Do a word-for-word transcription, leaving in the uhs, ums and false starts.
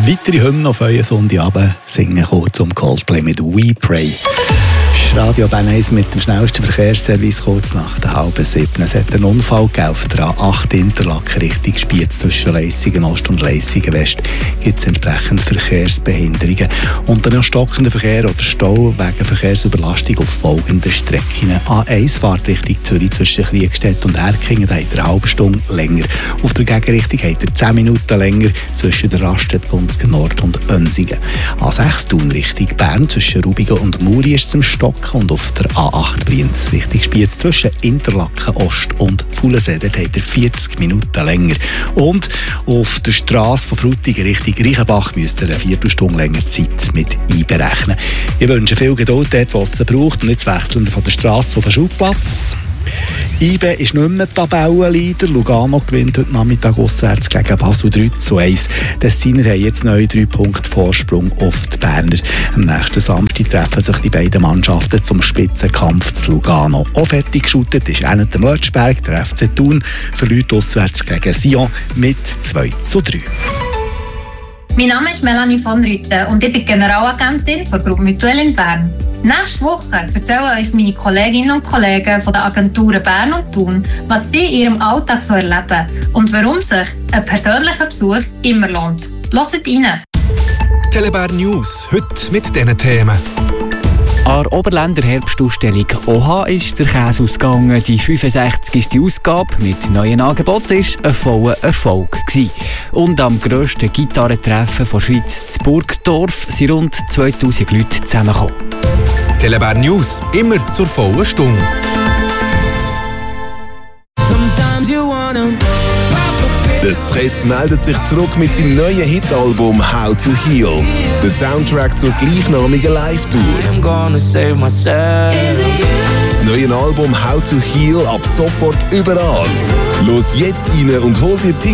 Weitere Hymnen auf euren Sonntagabend singen kurz um Coldplay mit «We Pray». Radio Bern eins mit dem schnellsten Verkehrsservice kurz nach der halben sieben. Es hat einen Unfall gegeben auf der A acht Interlaken Richtung Spiez zwischen Leissigen Ost und Leissigen West. Gibt es entsprechend Verkehrsbehinderungen. Und dann noch stockender Verkehr oder Stau wegen Verkehrsüberlastung auf folgenden Strecken. A eins fährt Richtung Zürich zwischen Kriegstedt und Erkingen, da hat er eine halbe Stunde länger. Auf der Gegenrichtung hat er zehn Minuten länger zwischen der Raststätte Gunzgen Nord und Önsingen. A sechs Thun Richtung Bern zwischen Rubigen und Muri ist es im Stock. Und auf der A acht Brienz Richtung Spiez zwischen Interlaken Ost und Fulensee, dort hat er vierzig Minuten länger. Und auf der Strasse von Frutigen Richtung Reichenbach müsst ihr eine Viertelstunde länger Zeit mit einberechnen. Ich wünsche viel Geduld dort, was es braucht, und jetzt wechseln wir von der Strasse auf den Schulplatz. I B ist nicht mehr Tabellenleader. Lugano gewinnt heute Nachmittag auswärts gegen Basel drei zu eins. Die Tessiner haben jetzt neu drei Punkte Vorsprung auf die Berner. Am nächsten Samstag treffen sich die beiden Mannschaften zum Spitzenkampf zu Lugano. Auch fertig geschootet ist einer der Lötschberg. Der F C Thun verliert auswärts gegen Sion mit zwei zu drei. Mein Name ist Melanie von Rüthen und ich bin Generalagentin der Gruppe Mutuelle in Bern. Nächste Woche erzählen euch meine Kolleginnen und Kollegen von den Agenturen Bern und Thun, was sie in ihrem Alltag so erleben und warum sich ein persönlicher Besuch immer lohnt. Hört rein! Telebär News, heute mit diesen Themen. An der Oberländer Herbstausstellung O H ist der Käse ausgegangen. Die fünfundsechzigste Ausgabe mit neuen Angeboten war ein voller Erfolg gewesen. Und am grössten Gitarrentreffen der Schweiz, zu Burgdorf, sind rund zweitausend Leute zusammengekommen. Telebär News, immer zur vollen Stunde. Der Stress meldet sich zurück mit seinem neuen Hitalbum «How to Heal». Der Soundtrack zur gleichnamigen Live-Tour. Das neue Album «How to Heal» ab sofort überall. Los jetzt rein und hol dir Tickets